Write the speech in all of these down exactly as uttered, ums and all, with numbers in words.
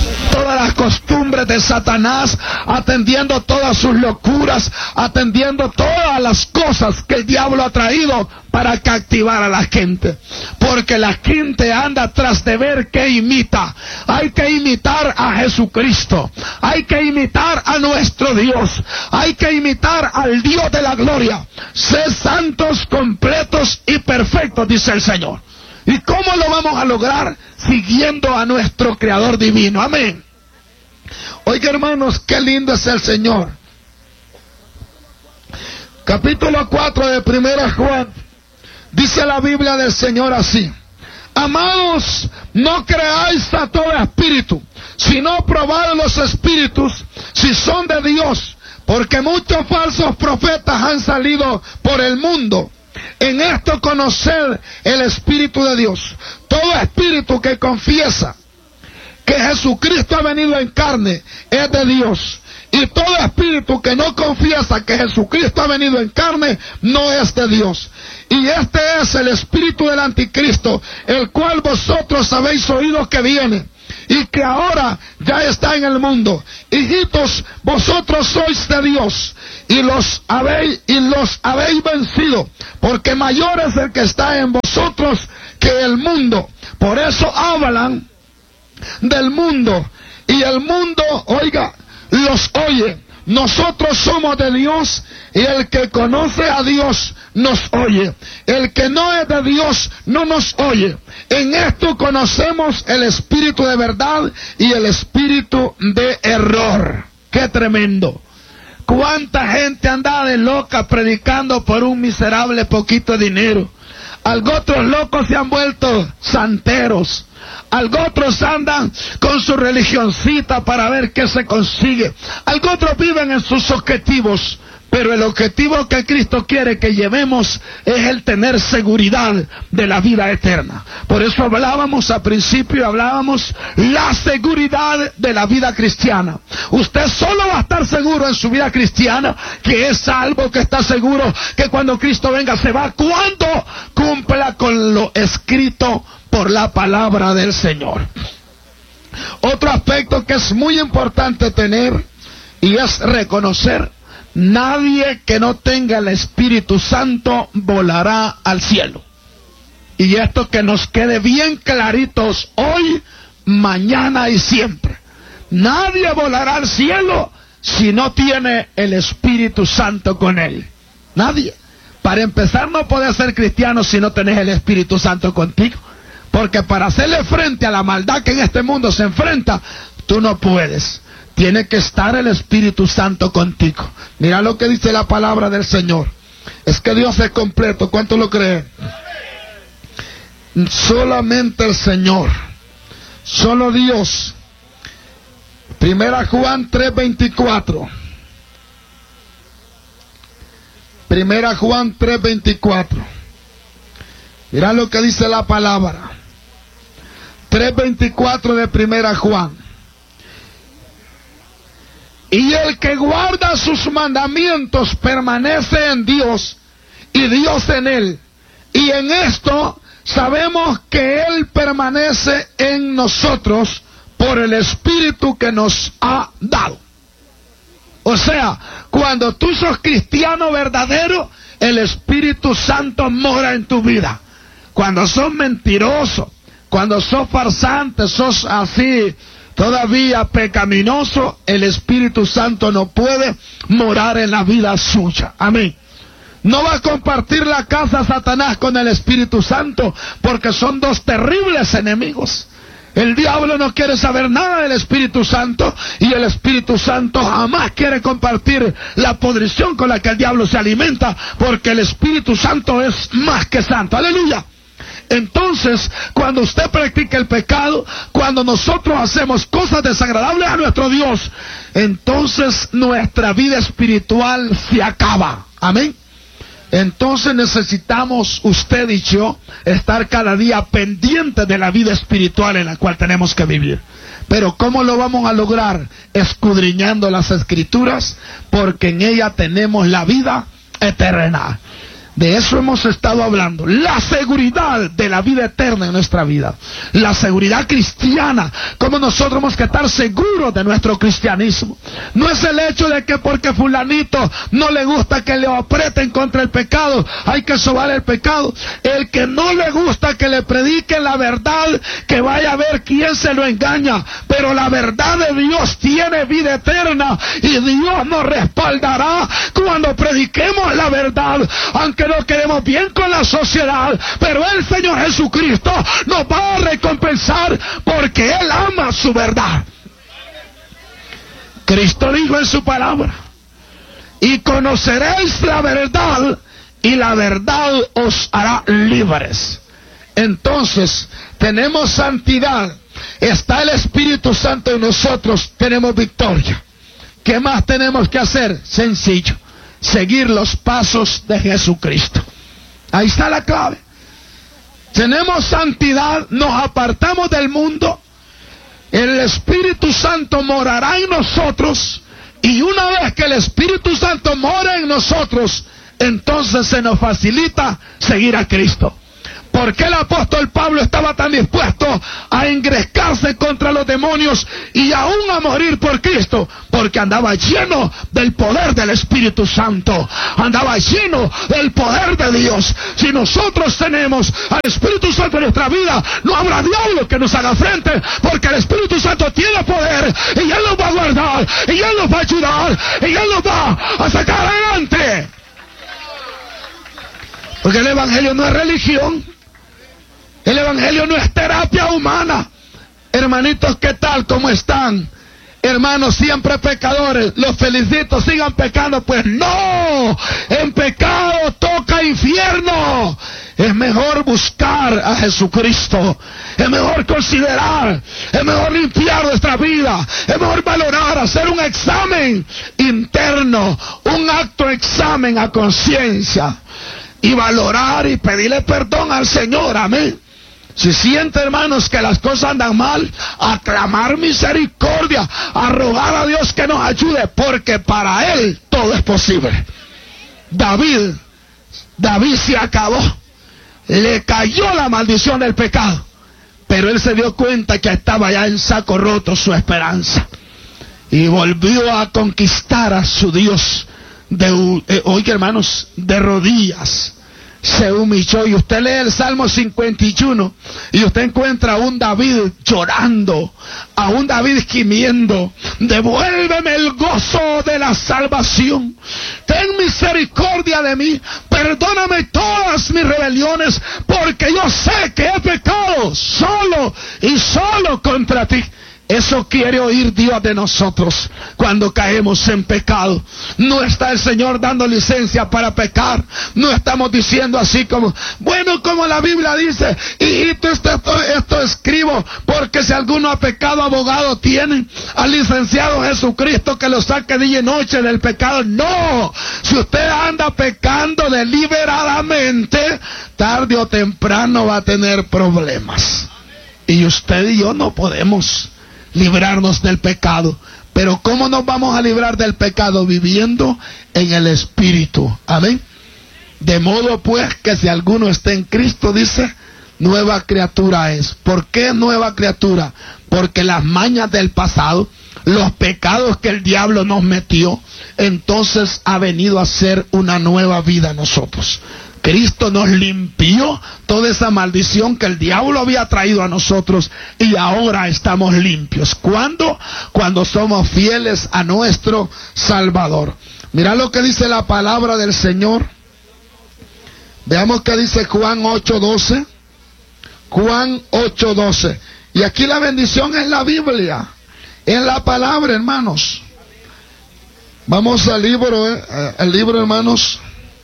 todas las costumbres de Satanás, atendiendo todas sus locuras, atendiendo todas las cosas que el diablo ha traído para cautivar a la gente. Porque la gente anda tras de ver qué imita. Hay que imitar a Jesucristo. Hay que imitar a nuestro Dios. Hay que imitar al Dios de la gloria. Sé santos, completos y perfectos, dice el Señor. ¿Y cómo lo vamos a lograr? Siguiendo a nuestro Creador divino. Amén. Oiga, hermanos, qué lindo es el Señor. Capítulo cuatro de Primera Juan. Dice la Biblia del Señor así: amados, no creáis a todo espíritu, sino probad los espíritus si son de Dios, porque muchos falsos profetas han salido por el mundo. En esto conocer el Espíritu de Dios. Todo espíritu que confiesa que Jesucristo ha venido en carne es de Dios. Y todo espíritu que no confiesa que Jesucristo ha venido en carne no es de Dios. Y este es el espíritu del anticristo, el cual vosotros habéis oído que viene y que ahora ya está en el mundo. Hijitos, vosotros sois de Dios y los habéis y los habéis vencido, porque mayor es el que está en vosotros que el mundo. Por eso hablan del mundo y el mundo, oiga, los oye. Nosotros somos de Dios y el que conoce a Dios nos oye. El que no es de Dios no nos oye. En esto conocemos el espíritu de verdad y el espíritu de error. ¡Qué tremendo! ¿Cuánta gente anda de loca predicando por un miserable poquito de dinero? Algo otros locos se han vuelto santeros. Algo otros andan con su religioncita para ver qué se consigue. Algo otros viven en sus objetivos. Pero el objetivo que Cristo quiere que llevemos es el tener seguridad de la vida eterna. Por eso hablábamos al principio, hablábamos la seguridad de la vida cristiana. Usted solo va a estar seguro en su vida cristiana, que es salvo, que está seguro que cuando Cristo venga se va, cuando cumpla con lo escrito por la palabra del Señor. Otro aspecto que es muy importante tener y es reconocer: nadie que no tenga el Espíritu Santo volará al cielo. Y esto que nos quede bien claritos hoy, mañana y siempre. Nadie volará al cielo si no tiene el Espíritu Santo con él. Nadie. Para empezar, no puedes ser cristiano si no tenés el Espíritu Santo contigo. Porque para hacerle frente a la maldad que en este mundo se enfrenta, tú no puedes. Tiene que estar el Espíritu Santo contigo. Mira lo que dice la palabra del Señor. Es que Dios es completo. ¿Cuánto lo creen? Solamente el Señor. Solo Dios. Primera Juan tres veinticuatro. Primera Juan tres veinticuatro. Mira lo que dice la palabra. tres veinticuatro de Primera Juan. Y el que guarda sus mandamientos permanece en Dios y Dios en él. Y en esto sabemos que Él permanece en nosotros por el Espíritu que nos ha dado. O sea, cuando tú sos cristiano verdadero, el Espíritu Santo mora en tu vida. Cuando sos mentiroso, cuando sos farsante, sos así todavía pecaminoso, el Espíritu Santo no puede morar en la vida suya. Amén. No va a compartir la casa Satanás con el Espíritu Santo, porque son dos terribles enemigos. El diablo no quiere saber nada del Espíritu Santo, y el Espíritu Santo jamás quiere compartir la podrición con la que el diablo se alimenta, porque el Espíritu Santo es más que santo. Aleluya. Entonces, cuando usted practica el pecado, cuando nosotros hacemos cosas desagradables a nuestro Dios, entonces nuestra vida espiritual se acaba. Amén. Entonces necesitamos, usted y yo, estar cada día pendientes de la vida espiritual en la cual tenemos que vivir. Pero ¿cómo lo vamos a lograr? Escudriñando las Escrituras, porque en ella tenemos la vida eterna. De eso hemos estado hablando. La seguridad de la vida eterna en nuestra vida. La seguridad cristiana. Como nosotros hemos que estar seguros de nuestro cristianismo. No es el hecho de que porque fulanito no le gusta que le aprieten contra el pecado, hay que sobar el pecado. El que no le gusta que le prediquen la verdad, que vaya a ver quién se lo engaña. Pero la verdad de Dios tiene vida eterna. Y Dios nos respaldará cuando prediquemos la verdad. Aunque no quedemos bien con la sociedad, pero el Señor Jesucristo nos va a recompensar porque Él ama su verdad. Cristo dijo en su palabra: y conoceréis la verdad, y la verdad os hará libres. Entonces, tenemos santidad, está el Espíritu Santo en nosotros, tenemos victoria. ¿Qué más tenemos que hacer? Sencillo: seguir los pasos de Jesucristo. Ahí está la clave. Tenemos santidad, nos apartamos del mundo, el Espíritu Santo morará en nosotros, y una vez que el Espíritu Santo mora en nosotros, entonces se nos facilita seguir a Cristo. ¿Por qué el apóstol Pablo estaba tan dispuesto a engrescarse contra los demonios y aún a morir por Cristo? Porque andaba lleno del poder del Espíritu Santo. Andaba lleno del poder de Dios. Si nosotros tenemos al Espíritu Santo en nuestra vida, no habrá diablo que nos haga frente, porque el Espíritu Santo tiene poder y Él nos va a guardar, y Él nos va a ayudar, y Él nos va a sacar adelante. Porque el Evangelio no es religión. El Evangelio no es terapia humana. Hermanitos, ¿qué tal? ¿Cómo están? Hermanos, siempre pecadores, los felicito, sigan pecando. Pues no, en pecado toca infierno. Es mejor buscar a Jesucristo. Es mejor considerar, es mejor limpiar nuestra vida, es mejor valorar, hacer un examen interno, un acto examen a conciencia, y valorar y pedirle perdón al Señor. Amén. Si siente, hermanos, que las cosas andan mal, a clamar misericordia, a rogar a Dios que nos ayude, porque para Él todo es posible. David, David se acabó, le cayó la maldición del pecado, pero él se dio cuenta que estaba ya en saco roto su esperanza, y volvió a conquistar a su Dios, de, eh, oiga, hermanos, de rodillas. Se humilló, y usted lee el Salmo cincuenta y uno y usted encuentra a un David llorando, a un David gimiendo: devuélveme el gozo de la salvación, ten misericordia de mí, perdóname todas mis rebeliones, porque yo sé que he pecado solo y solo contra ti. Eso quiere oír Dios de nosotros cuando caemos en pecado. No está el Señor dando licencia para pecar. No estamos diciendo así como, bueno, como la Biblia dice, hijito, esto, esto, esto escribo, porque si alguno ha pecado, abogado tienen al licenciado Jesucristo que lo saque día y noche del pecado. No, si usted anda pecando deliberadamente, tarde o temprano va a tener problemas. Y usted y yo no podemos librarnos del pecado. Pero ¿cómo nos vamos a librar del pecado? Viviendo en el Espíritu. Amén. De modo pues que si alguno está en Cristo, dice, nueva criatura es. ¿Por qué nueva criatura? Porque las mañas del pasado, los pecados que el diablo nos metió, entonces ha venido a ser una nueva vida a nosotros. Cristo nos limpió toda esa maldición que el diablo había traído a nosotros, y ahora estamos limpios. ¿Cuándo? Cuando somos fieles a nuestro Salvador. Mira lo que dice la palabra del Señor. Veamos qué dice Juan ocho doce. Juan ocho doce. Y aquí la bendición es la Biblia, es la palabra, hermanos. Vamos al libro, eh, al libro, hermanos.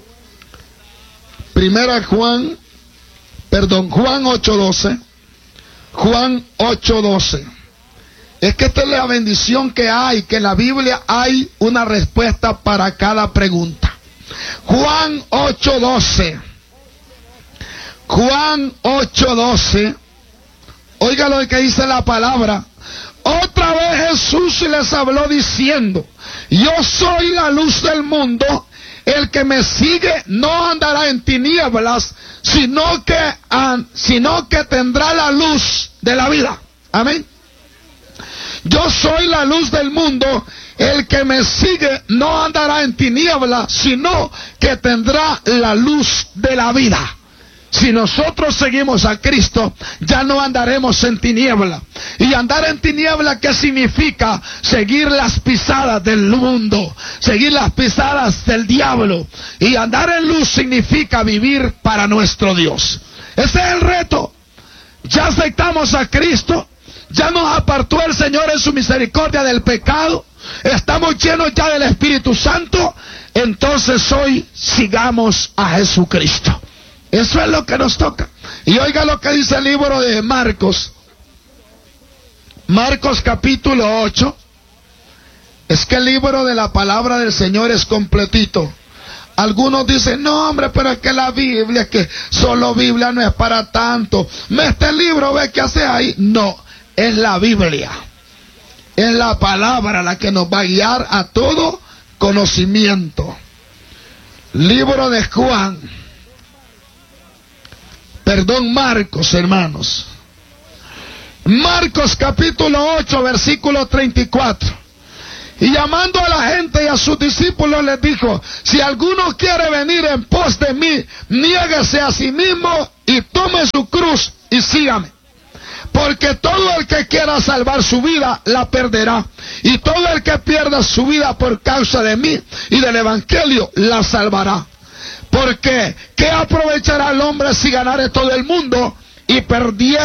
Primera Juan, perdón, Juan ocho doce. Juan ocho doce. Es que esta es la bendición que hay, que en la Biblia hay una respuesta para cada pregunta. Juan ocho doce. Juan ocho doce. Oiga lo que dice la palabra. Otra vez Jesús les habló diciendo: yo soy la luz del mundo. el que me sigue no andará en tinieblas, sino que, sino que tendrá la luz de la vida. Amén. Yo soy la luz del mundo. El que me sigue no andará en tinieblas, sino que tendrá la luz de la vida. Si nosotros seguimos a Cristo, ya no andaremos en tiniebla. Y andar en tiniebla, ¿qué significa? Seguir las pisadas del mundo, seguir las pisadas del diablo. Y andar en luz significa vivir para nuestro Dios. Ese es el reto. Ya aceptamos a Cristo, ya nos apartó el Señor en su misericordia del pecado, estamos llenos ya del Espíritu Santo. Entonces hoy sigamos a Jesucristo. Eso es lo que nos toca. Y oiga lo que dice el libro de Marcos. Marcos capítulo ocho. Es que el libro de la palabra del Señor es completito. Algunos dicen, no hombre, pero es que la Biblia, es que solo Biblia no es para tanto. Este libro, ve qué hace ahí. No, es la Biblia. Es la palabra la que nos va a guiar a todo conocimiento. Libro de Juan. Perdón, Marcos, hermanos. Marcos capítulo ocho, versículo treinta y cuatro. Y llamando a la gente y a sus discípulos les dijo, si alguno quiere venir en pos de mí, niéguese a sí mismo y tome su cruz y sígame. Porque todo el que quiera salvar su vida, la perderá. Y todo el que pierda su vida por causa de mí y del evangelio, la salvará. Porque, ¿qué aprovechará el hombre si ganare todo el mundo y perdiere